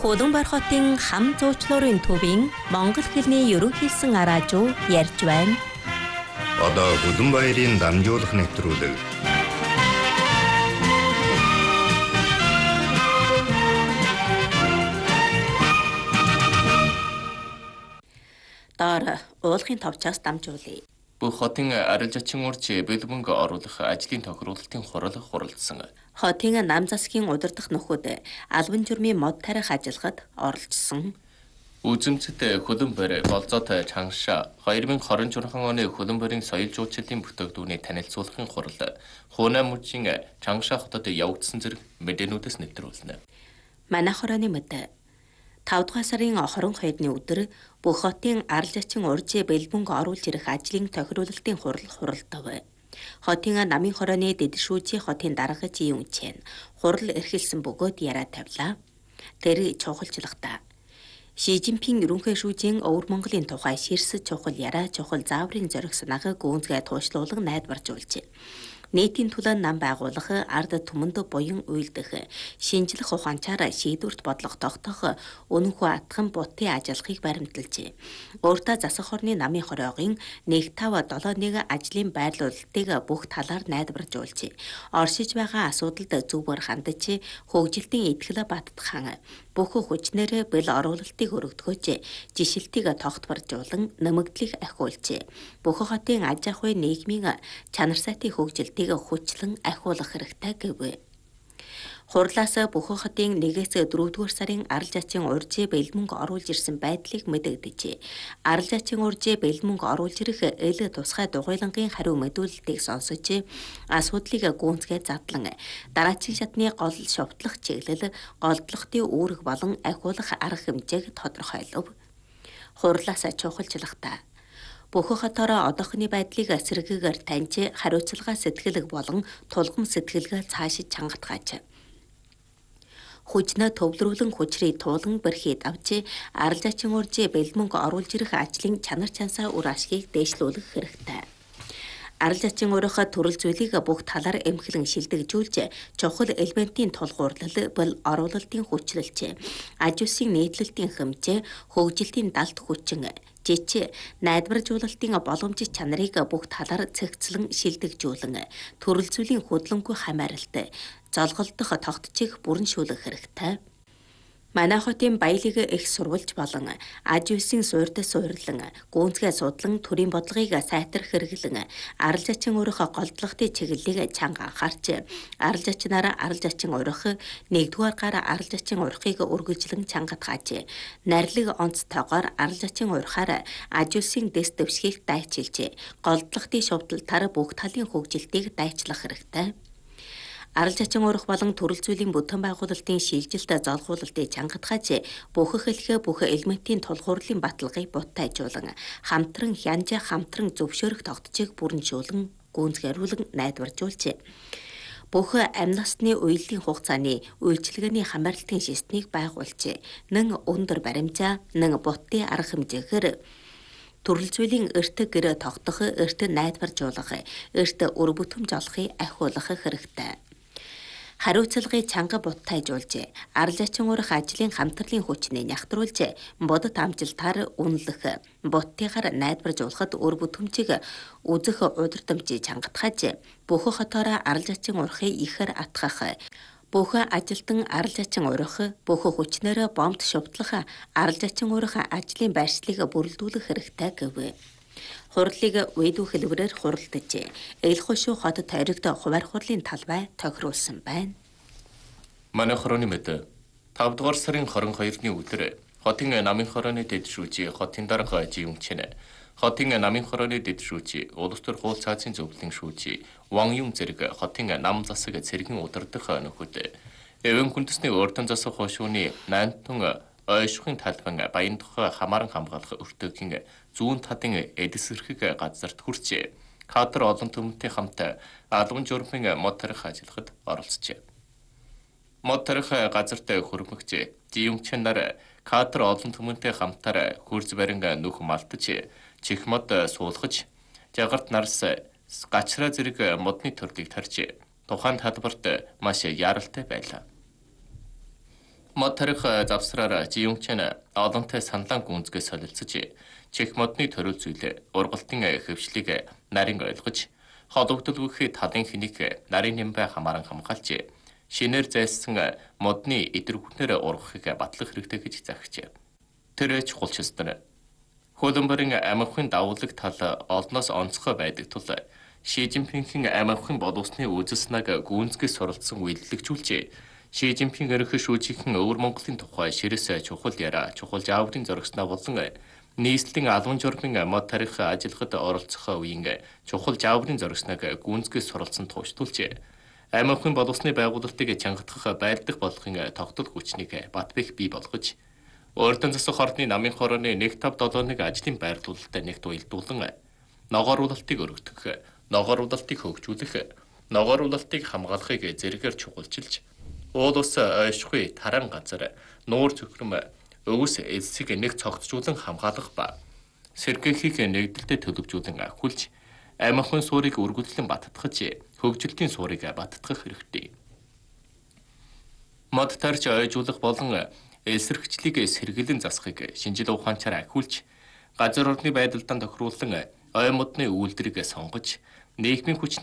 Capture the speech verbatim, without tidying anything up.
Улаанбаатар хотын хам зуучлуурын төвийн монгол хэлний ерөнхийсэн араажуу ярьж байна. Одоо Улаанбаатарын дамжуулах нэвтрүүлэг. Доор уулын товчоос дамжуулъя. Бүх хотын арилжаачин урж бэлбэнг оруулах ажлын тохируулалтын хурал хуралдсан. Хотын нам засгийн удирдах нөхөд албан журмын мод тарих ажиллагад оролцсон. Үзэмцэд Улаанбаатар болзоот чангаша две тысячи двадцать четыре оны Улаанбаатарын соёл жуулчлалын бүтээгдэхүүний танилцуулгын хурал Хуунай мужийн чангаша хотод явагдсан зэрэг мэдээнүүдээс нэвтрүүлнэ. Манай хорооны мэдээ тавд дугаар сарын двадцать хоёрны өдөр бүх хотын арилжаачин урж бэлбэнг оруулж ирэх ажлын тохируулалтын хурал хуралдав. Хотын намын хорооны дэдшүүжийн хотын даргаж юм чэн хурал эрхэлсэн бөгөөд яриа тавилаа. Тэр чухалчлагта Ши Жинпин ерөнхий шүүжийн Өвөр Монголын тухай ширс чухал яриа чухал зааврын зориг санааг гүнзгий туушлуулан найдваржуулжээ. Нийтийн төлөө нам байгуулах, ард түмэнд буян уйлдах, шинжлэх ухаанчаар шийдвэрт бодлого тогтоох өнөхөө атхан бутын ажиллахыг баримталжээ. Өөртөө засах хорны намын хороогийн нэг тав долоо нэг ажлын байрлуулалтыг бүх талаар найдваржуулжээ. Оршиж байгаа асуудалд зөвөр хандаж, хөгжилтийн итгэл баттхан бүх хүчнээр бэл оруулалтыг өргөдгөөж, жишилтийг тогтворжуулан нэмэгдлийг ахиулжээ. Бүх хотын аж ахуйн нийгмийн чанар сайтын хөгжилтийг хүчлэн ахиулах хэрэгтэй гэв. Хурлаас бүх хотын нэгээс дөрөвдүгээр сарын арилжаачин урж бэлбэнг оруулж ирсэн байдлыг мэдэгдэжээ. Арилжаачин урж бэлбэнг оруулж ирэх эл тусгай дугуйлангийн хариу мэдүүлэлтийг сонсож, асуудлыг гүнзгий задлан дараачийн шатны гол шовтлох чиглэл, голдлохтын үүрэг болон ахиулах арга хэмжээг тодорхойлов. Хурлаас чухалчлагта бүх хотоор одоохны байдлыг сэргээгээр таньж хариуцлага сэтгэлэг болон тулгам сэтгэлгээ цаашид чангатгааж хүчнээ төвлөрүүлэн хүчрээ туулан бэрхээд авч арилжаачин урж бэлбэнг оруулж ирэх ажлын чанар чансаа үр ашгийг дээшлүүлэх хэрэгтэй. Арилжаачин урих төрөл зүйлийг бүх талаар эмхлэн шилдэгжүүлж чухал элементийн тулгуурлал бол оруулалтын хүчлэлч, аж улсын нийтлэлтийн хэмжээ, хөгжилтийн далд хүчин, жич, найдваржуулалтын боломж чанарыг бүх талаар цэгцлэн шилдэгжүүлэн төрөл зүйлийн хөдөлгөөнгүй хамааралт, золголдох тогтцыг бүрэн шүүлэх хэрэгтэй. Манай хотын баялаг их сурвалж болон аж улсын суурьд суйрлан, гүнзгий судлан төрийн бодлогыг сайтар хэрэглэн, арилжаачин урих голдлогтын чиглэлийг чанга анхаарч, арилжаачнаар арилжаачин урих, нэгдүгээр гар арилжаачин урихыг үргэлжлэн чангатгааж, нарилэг онцтойгоор арилжаачин урихаар аж улсын дэс дэвшгийг дайчилж, голдлогтын шувталтаар бүх талын хөгжилтийг дайчлах хэрэгтэй. Арилжаачин урих болон төрөл зүйлийн бүтээн байгуулалтын шилжилт золгуулалтыг чангатгааж, бүх хэлхээ бүх элементийн тулгуурлын баталгыг буттайжуулан, хамтран хянж хамтран зөвшөөрөх тогтцыг бүрэнжүүлэн, гүнзгийрүүлэн найдваржуулжээ. Бүх амь насны үеийн хугацааны үйлчилгээний хамаарлалтын системийг байгуулжээ. Нэн өндөр баримжаа, нэн бутын арга хэмжээгээр төрөл зүйлийн эрт гэр тогтох, эрт найдваржуулах, эрт өр бүтэмж олохыг ахиулах хэрэгтэй. Хариуцлагыг чанга буттайжуулж, арилжаачин урих ажлын хамтралын хүчнийг нягтруулж, бодит амжилтаар үнэлэх, буттыгаар найдваржуулахад өр бүтэмжийг үзэх удирдамжийг чангатгааж, бүх хотоор арилжаачин урихыг ихээр атгах, бүх ажилтан арилжаачин урих, бүх хүчнээр бомбт шувтлах, арилжаачин урих ажлын байршлыг бүрэлдүүлэх хэрэгтэй гэв. Хурлыг видео хэлбэрээр хуралдаж, эл хошуу хот тойрогт хуваар хурлын талбай тохируулсан байна. Манай хорооны мэдээ тавд дугаар сарын двадцать хоёрны өдөр хотын намын хорооны дэд шүүжийн хотын дарга жим чэнэ, хотын намын хорооны дэд шүүжийн улс төр хуул цаазын зөвлөлийн шүүжийн Ван Юм зэрэг хотын нам засаг цэргийн удирдах нөхөд эвэн хүндэсний өртөн засах хошууны найнтун ойшихын талбан баян тухай хамааран хамгаалах өртөөгийн зүүн талын эдсэрхэг газарт хүрчээ. Кадр олон түмэнтэй хамт албан журмын мод тарих ажиллахад оролцжээ. Мод тарих газарт хөрмөгч жиюмчин нар кадр олон түмэнтэй хамтаар хурц барин нүх малтаж, чих мод суулгаж, жагарт нарс гачраа зэрэг модны төрлийг тарьж, тухайн талбарт маш яралтай байлаа. Мод тарих завсраар жиюнчэн олонтой санлан гүнзгээ солилцож чих модны төрөл зүйлээ ургалтын хөвшлийг нарийн ойлгож холбогдлогын талын хэнийг нарийн нэмбэ хамааран хамгаалж шинээр зайлсан модны идэргүүнээр ургахыг батлах хэрэгтэй гэж загчээ. Тэр чухал чөстөр хөлбөмбөрийн амархын давуулаг тал олноос онцгой байдаг тул Ши Жинпингийн амархын боловсны үзэснэг гүнзгий суралцсан үйлдэлжүүлж Ши Жинпин ерөнхий шүүжийнхэн өвөр Монголын тухай ширээс чухал яриа, чухал жааврын зурагснаа болон нийслэлийн албан журмын мод тарих ажиллагад оролцох үеийн чухал жааврын зурагсныг гүнзгий суралцсан тууштуулж амархын боловсны байгуулалтыг чангатгах байлдах болгохын тогтол хүчнийг Батбэх бий болгож Ордон засаг хордны намын хорооны нэг тав долооныг ажлын байрлуулалтад нэгт уялдуулан ногооруулалтыг өргөдөх, ногооруулалтыг хөгжүүлэх, ногооруулалтыг хамгаалахыг зэрэгээр чухалчилж уул ус ойшгүй таран газар нуур цөхрөм өвс элсийг нэг цогцжуулан хамгаалах ба сэргээхийг нэгдэлтэд төлөвжүүлэн ахиулж амархан суурийг үргэлжлэн баттгаж хөгжилтийн суурийг баттгах хэрэгтэй. Мод тарж ойжуулах болон эсрэгчлийг сэргэлэн засахыг шинжил ухаанчаар ахиулж газар орны байдалд тохируулсан ой модны үйлдвэрийг сонгож нийгмийн хүчний